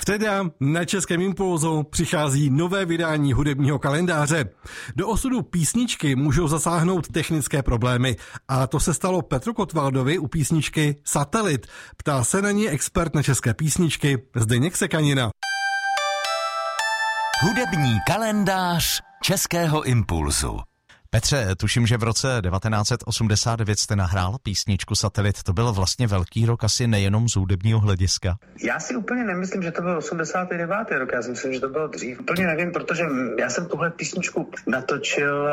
Vteda na Českém Impulzu přichází nové vydání hudebního kalendáře. Do osudu písničky můžou zasáhnout technické problémy a to se stalo Petru Kotvaldovi u písničky Satelit. Ptá se na ní expert na české písničky Zdeněk Sekanina. Hudební kalendář Českého Impulzu. Petře, tuším, že v roce 1989 jste nahrál písničku Satelit. To byl vlastně velký rok asi nejenom z hudebního hlediska. Já si úplně nemyslím, že to byl 89. rok. Já si myslím, že to bylo dřív. Úplně nevím, protože já jsem tuhle písničku natočil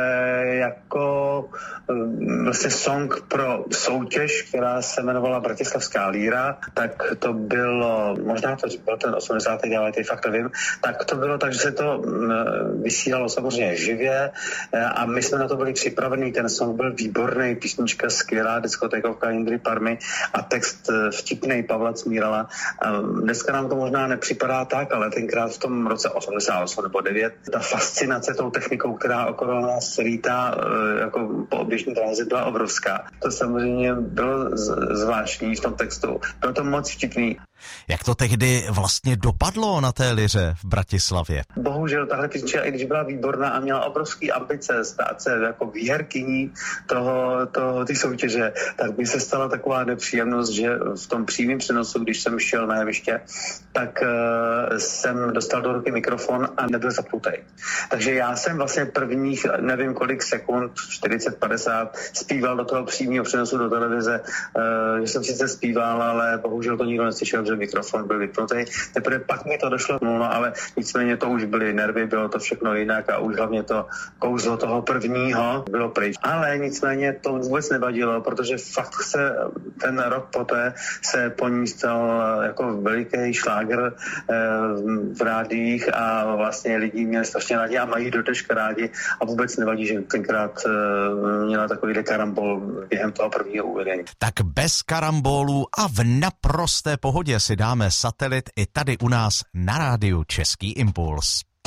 jako vlastně song pro soutěž, která se jmenovala Bratislavská líra. Tak to bylo, možná to byl ten 89. fakt nevím. Tak to bylo tak, že se to vysílalo samozřejmě živě a my jsme na to byli připravení, ten song byl výborný, písnička skvělá, diskotékovka Jindry Parmy a text vtipnej Pavla Cmírala. Dneska nám to možná nepřipadá tak, ale tenkrát v tom roce 88 nebo 9 ta fascinace tou technikou, která okolo nás lítá jako po oběžní dráze, byla obrovská. To samozřejmě bylo zvláštní v tom textu. Bylo to moc vtipný. Jak to tehdy vlastně dopadlo na té liře v Bratislavě? Bohužel tahle písnička, i když byla výborná a měla obrovský ambice stát se jako výherkyní té soutěže, tak by se stala taková nepříjemnost, že v tom přímém přenosu, když jsem šel na jeviště, tak jsem dostal do ruky mikrofon a nebyl zapnutý. Takže já jsem vlastně prvních nevím kolik sekund, 40-50, zpíval do toho přímého přenosu do televize, že jsem sice zpíval, ale bohužel to nikdo neslyšel, že mikrofon byl vypnutý. Teprve pak mi to došlo, no, ale nicméně to už byly nervy, bylo to všechno jinak a už hlavně to kouzlo toho prvního bylo pryč. Ale nicméně to vůbec nevadilo, protože fakt se ten rok poté se po ní stal jako veliký šláger v rádiích a vlastně lidi měli strašně rádi a mají dodneška rádi a vůbec nevadí, že tenkrát měla takový karambol během toho prvního uvedení. Tak bez karambolů a v naprosté pohodě si dáme Satelit i tady u nás na rádiu Český Impuls.